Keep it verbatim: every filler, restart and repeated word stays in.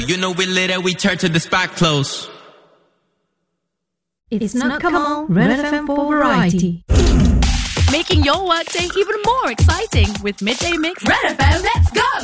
You know we lit and we turn to the spot close. It's not come on, Red F M for variety. Making your workday even more exciting with Midday Mix Red F M. Let's go!